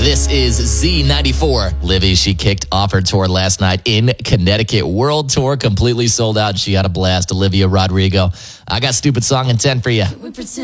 This is Z94. Livy, she kicked off her tour last night in Connecticut. World tour, completely sold out. She had a blast. Olivia Rodrigo. I got Stupid Song in 10 for you.